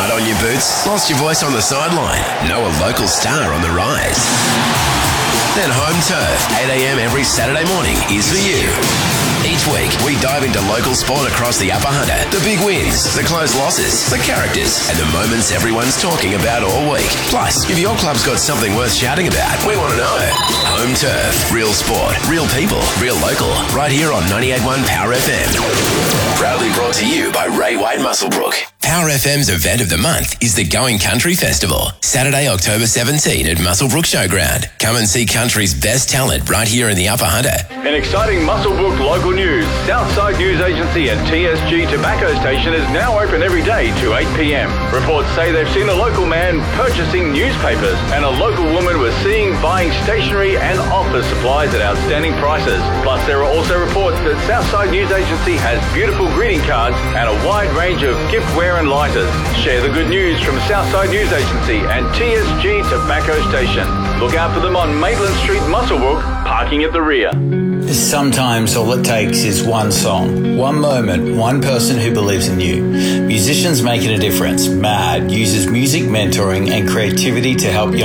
mud on your boots? Lost your voice on the sideline? Know a local star on the rise? Then Home Turf, 8 a.m. every Saturday morning is for you. Each week, we dive into local sport across the Upper Hunter, the big wins, the close losses, the characters, and the moments everyone's talking about all week. Plus, if your club's got something worth shouting about, we want to know. Home Turf, real sport, real people, real local, right here on 98.1 Power FM. Proudly brought to you by Ray White Muswellbrook. Power FM's event of the month is the Going Country Festival, Saturday, October 17 at Muswellbrook Showground. Come and see country's best talent right here in the Upper Hunter. In exciting Muswellbrook local news, Southside News Agency and TSG Tobacco Station is now open every day to 8 p.m. Reports say they've seen a local man purchasing newspapers and a local woman was seen buying stationery and office supplies at outstanding prices. Plus, there are also reports that Southside News Agency has beautiful greeting cards and a wide range of giftware and lighters. Share the good news from Southside News Agency and TSG Tobacco Station. Look out for them on Maitland Street, Muswellbrook, parking at the rear. Sometimes all it takes is one song, one moment, one person who believes in you. Musicians making a difference. MAD uses music mentoring and creativity to help young